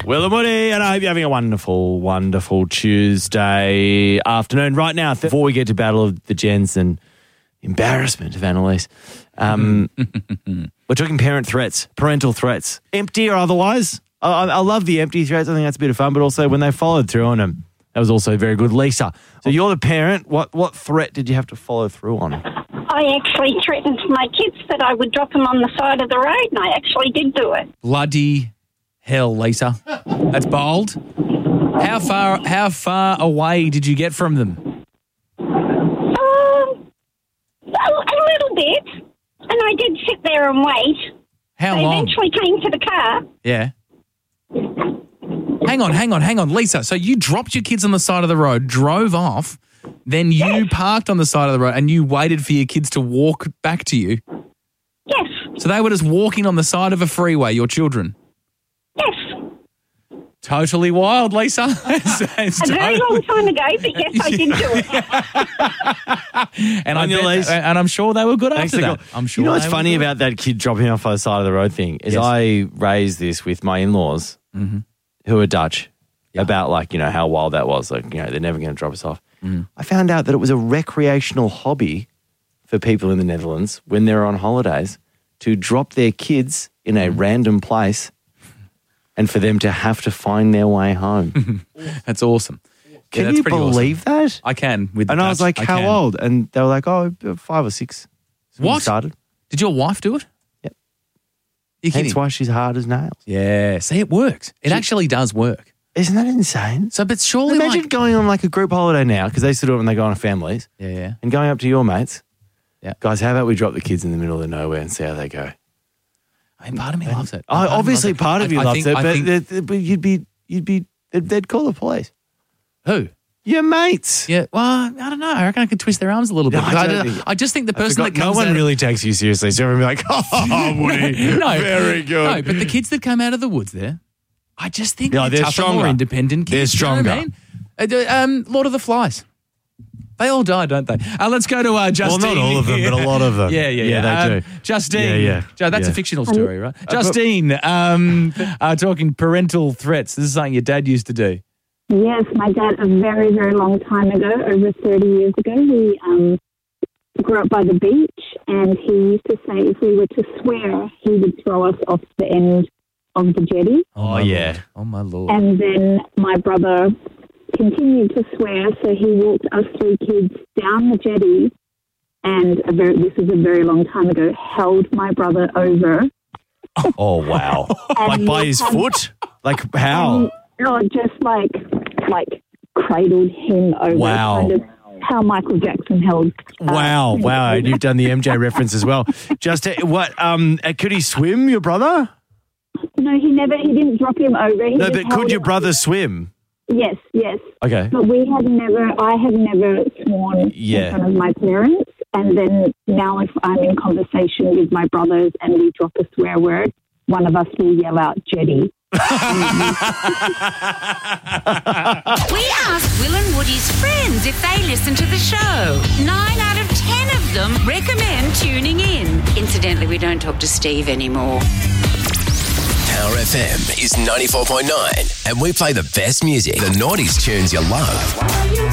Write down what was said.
Will and Woody, and I hope you're having a wonderful, wonderful Tuesday afternoon. Right now, before we get to Battle of the Gens and embarrassment of Annalise, we're talking parental threats, empty or otherwise. I love the empty threats. I think that's a bit of fun, but also when they followed through on them, that was also very good. Lisa, so you're the parent. What threat did you have to follow through on? I actually threatened my kids that I would drop them on the side of the road, and I actually did do it. Bloody hell, Lisa. That's bold. How far away did you get from them? A little bit, and I did sit there and wait. How they long? Eventually came to the car. Yeah. Hang on, Lisa. So you dropped your kids on the side of the road, drove off, then you parked on the side of the road and you waited for your kids to walk back to you? Yes. So they were just walking on the side of a freeway, your children? Yes. Totally wild, Lisa. It's a very long time ago, but yes, I did do it. and I'm sure they were good after that. I'm sure. You know what's funny about that kid dropping off on the side of the road thing is I raised this with my in-laws who are Dutch about how wild that was. They're never going to drop us off. I found out that it was a recreational hobby for people in the Netherlands when they're on holidays to drop their kids in a random place and for them to have to find their way home. That's awesome. Can that's you pretty believe awesome. that? I can. And I was like, how old? And they were like, 5 or 6. So what? We started. Did your wife do it? Yep. You're kidding? That's why she's hard as nails. Yeah. See, it works. It actually does work. Isn't that insane? So, but surely imagine going on like a group holiday now, because they used to do it when they go on families. Yeah. And going up to your mates. Yeah. Guys, how about we drop the kids in the middle of nowhere and see how they go? I mean, part of me loves it. Obviously, part of you loves it, but they'd call the police. Who? Your mates. Yeah. Well, I don't know. I reckon I could twist their arms a little bit. I just think the person that comes no one really takes you seriously. So everyone be like, oh, Woody, no, very good. No, but the kids that come out of the woods there, I just think they're tougher, stronger, more independent kids. They're stronger. You know what I mean? Lord of the Flies. They all die, don't they? Let's go to Justine. Well, not all of them, but a lot of them. Yeah, they do. Justine. Yeah. That's a fictional story, right? Justine, talking parental threats. This is something your dad used to do. Yes, my dad, a very, very long time ago, over 30 years ago, we grew up by the beach, and he used to say if we were to swear, he would throw us off the end of the jetty. Oh, yeah. Lord. Oh, my Lord. And then my brother continued to swear, so he walked us 3 kids down the jetty, and this was a very long time ago, held my brother over. Oh, wow. Like by his foot? Like how? Just like cradled him over. Wow. Kind of how Michael Jackson held. Wow. And you've done the MJ reference as well. Just could he swim, your brother? No, he didn't drop him over. No, but could your brother swim? Yes. Okay. But I have never sworn in front of my parents. And then now if I'm in conversation with my brothers and we drop a swear word, one of us will yell out jetty. We asked Will and Woody's friends if they listen to the show. 9 out of 10 of them recommend tuning in. Incidentally, we don't talk to Steve anymore. Power FM is 94.9 and we play the best music, the noughties tunes you love.